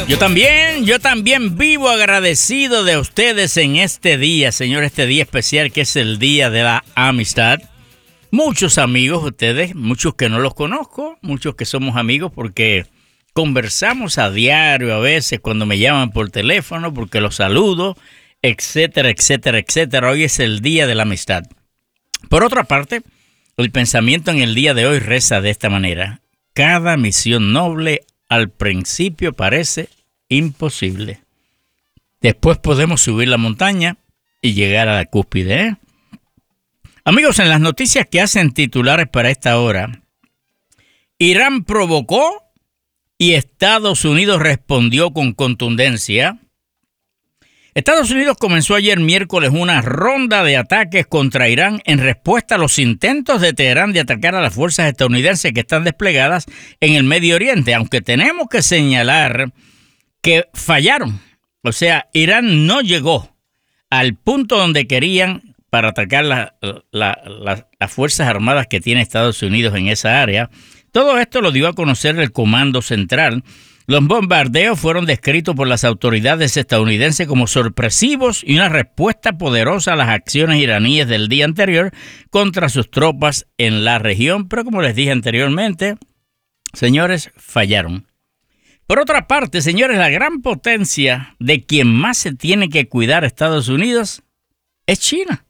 Yo también vivo agradecido de ustedes en este día, señor, este día especial que es el Día de la Amistad. Muchos amigos ustedes, muchos que no los conozco, muchos que somos amigos porque conversamos a diario a veces cuando me llaman por teléfono, porque los saludo, etcétera, etcétera, etcétera. Hoy es el Día de la Amistad. Por otra parte, el pensamiento en el día de hoy reza de esta manera: cada misión noble al principio parece imposible. Después podemos subir la montaña y llegar a la cúspide, ¿eh? Amigos, en las noticias que hacen titulares para esta hora, Irán provocó y Estados Unidos respondió con contundencia. Estados Unidos comenzó ayer miércoles una ronda de ataques contra Irán en respuesta a los intentos de Teherán de atacar a las fuerzas estadounidenses que están desplegadas en el Medio Oriente, aunque tenemos que señalar que fallaron. O sea, Irán no llegó al punto donde querían para atacar las Fuerzas Armadas que tiene Estados Unidos en esa área. Todo esto lo dio a conocer el Comando Central. Los bombardeos fueron descritos por las autoridades estadounidenses como sorpresivos y una respuesta poderosa a las acciones iraníes del día anterior contra sus tropas en la región. Pero como les dije anteriormente, señores, fallaron. Por otra parte, señores, la gran potencia de quien más se tiene que cuidar Estados Unidos es China.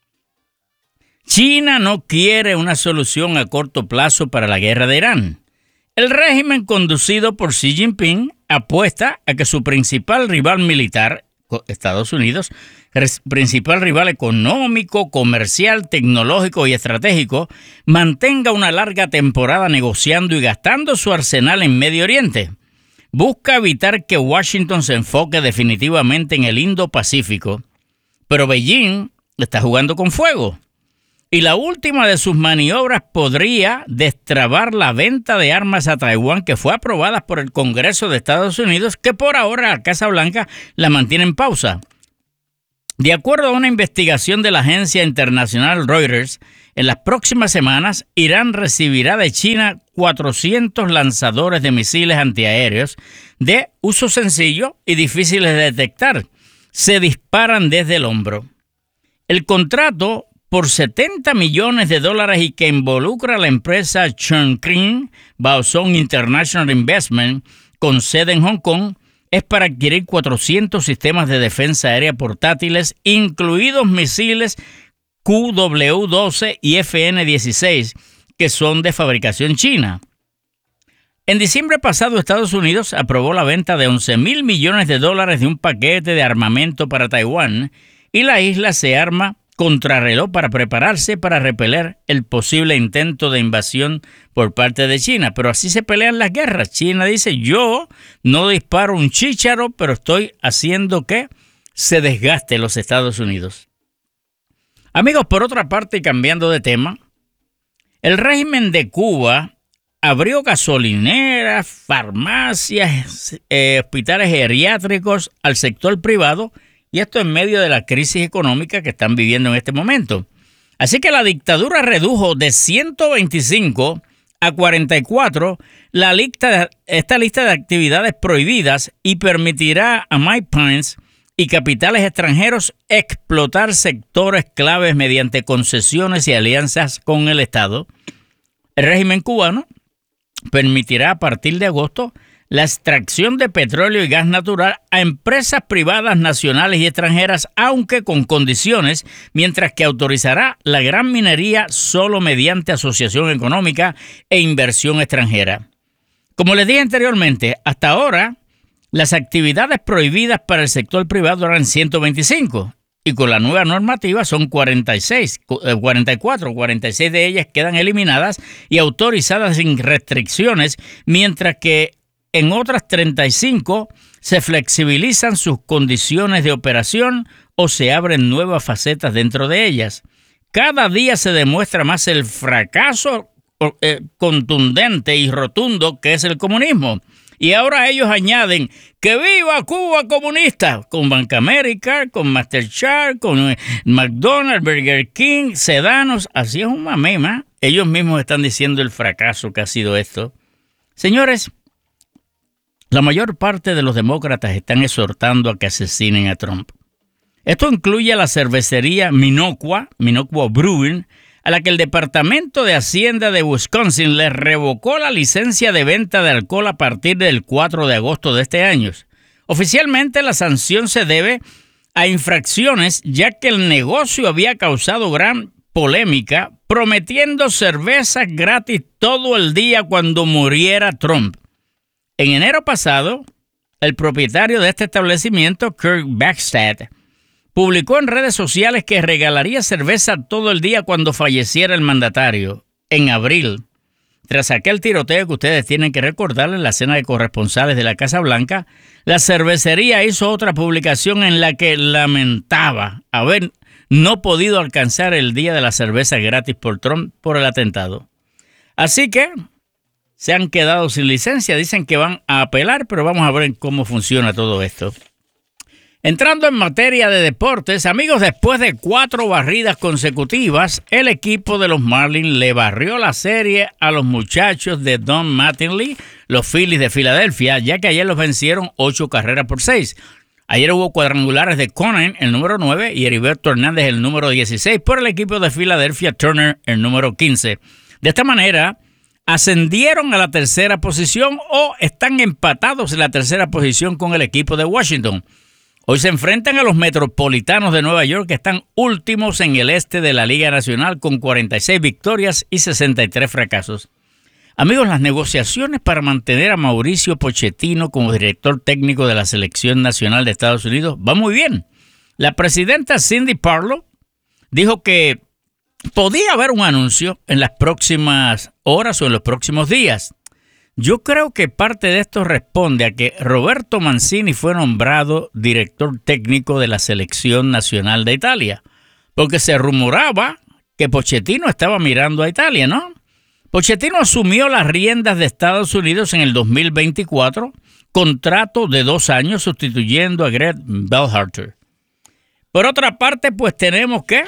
China no quiere una solución a corto plazo para la guerra de Irán. El régimen conducido por Xi Jinping apuesta a que su principal rival militar, Estados Unidos, principal rival económico, comercial, tecnológico y estratégico, mantenga una larga temporada negociando y gastando su arsenal en Medio Oriente. Busca evitar que Washington se enfoque definitivamente en el Indo-Pacífico, pero Beijing está jugando con fuego. Y la última de sus maniobras podría destrabar la venta de armas a Taiwán, que fue aprobada por el Congreso de Estados Unidos, que por ahora la Casa Blanca la mantiene en pausa. De acuerdo a una investigación de la agencia internacional Reuters, en las próximas semanas Irán recibirá de China 400 lanzadores de misiles antiaéreos de uso sencillo y difíciles de detectar. Se disparan desde el hombro. El contrato por $70 millones y que involucra a la empresa Chongqing Baosong International Investment con sede en Hong Kong es para adquirir 400 sistemas de defensa aérea portátiles, incluidos misiles QW-12 y FN-16, que son de fabricación china. En diciembre pasado, Estados Unidos aprobó la venta de $11,000 millones de un paquete de armamento para Taiwán, y la isla se arma contrarreloj para prepararse para repeler el posible intento de invasión por parte de China. Pero así se pelean las guerras. China dice: yo no disparo un chícharo, pero estoy haciendo que se desgaste los Estados Unidos. Amigos, por otra parte, y cambiando de tema, el régimen de Cuba abrió gasolineras, farmacias, hospitales geriátricos al sector privado, y esto en medio de la crisis económica que están viviendo en este momento. Así que la dictadura redujo de 125 a 44 esta lista de actividades prohibidas y permitirá a Mike Pence y capitales extranjeros explotar sectores claves mediante concesiones y alianzas con el Estado. El régimen cubano permitirá a partir de agosto la extracción de petróleo y gas natural a empresas privadas nacionales y extranjeras, aunque con condiciones, mientras que autorizará la gran minería solo mediante asociación económica e inversión extranjera. Como les dije anteriormente, hasta ahora las actividades prohibidas para el sector privado eran 125 y con la nueva normativa son 46 de ellas quedan eliminadas y autorizadas sin restricciones, mientras que en otras 35 se flexibilizan sus condiciones de operación o se abren nuevas facetas dentro de ellas. Cada día se demuestra más el fracaso contundente y rotundo que es el comunismo. Y ahora ellos añaden que viva Cuba comunista, con Banca América, con Mastercard, con McDonald's, Burger King, Sedanos. Así es un mamema. Ellos mismos están diciendo el fracaso que ha sido esto. Señores, la mayor parte de los demócratas están exhortando a que asesinen a Trump. Esto incluye a la cervecería Minocqua Brewing, a la que el Departamento de Hacienda de Wisconsin le revocó la licencia de venta de alcohol a partir del 4 de agosto de este año. Oficialmente la sanción se debe a infracciones, ya que el negocio había causado gran polémica, prometiendo cervezas gratis todo el día cuando muriera Trump. En enero pasado, el propietario de este establecimiento, Kirk Backstad, publicó en redes sociales que regalaría cerveza todo el día cuando falleciera el mandatario. En abril, tras aquel tiroteo que ustedes tienen que recordar en la cena de corresponsales de la Casa Blanca, la cervecería hizo otra publicación en la que lamentaba haber no podido alcanzar el día de la cerveza gratis por Trump por el atentado. Así que se han quedado sin licencia, dicen que van a apelar, pero vamos a ver cómo funciona todo esto. Entrando en materia de deportes, amigos, después de 4 barridas consecutivas, el equipo de los Marlins le barrió la serie a los muchachos de Don Mattingly, los Phillies de Filadelfia, ya que ayer los vencieron 8-6. Ayer hubo cuadrangulares de Conan, el número 9, y Heriberto Hernández, el número 16, por el equipo de Filadelfia, Turner, el número 15. De esta manera, ascendieron a la tercera posición o están empatados en la tercera posición con el equipo de Washington. Hoy se enfrentan a los Metropolitanos de Nueva York, que están últimos en el este de la Liga Nacional con 46 victorias y 63 fracasos. Amigos, las negociaciones para mantener a Mauricio Pochettino como director técnico de la Selección Nacional de Estados Unidos van muy bien. La presidenta Cindy Parlow dijo que podía haber un anuncio en las próximas horas o en los próximos días. Yo creo que parte de esto responde a que Roberto Mancini fue nombrado director técnico de la Selección Nacional de Italia, porque se rumoraba que Pochettino estaba mirando a Italia, ¿no? Pochettino asumió las riendas de Estados Unidos en el 2024, contrato de 2 años sustituyendo a Greg Berhalter. Por otra parte, pues tenemos que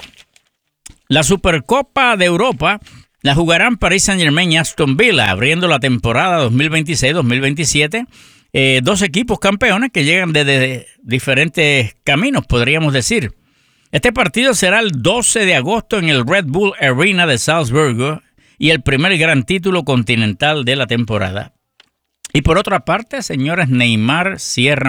la Supercopa de Europa la jugarán Paris Saint-Germain y Aston Villa, abriendo la temporada 2026-2027. 2 equipos campeones que llegan desde diferentes caminos, podríamos decir. Este partido será el 12 de agosto en el Red Bull Arena de Salzburgo y el primer gran título continental de la temporada. Y por otra parte, señores, Neymar cierra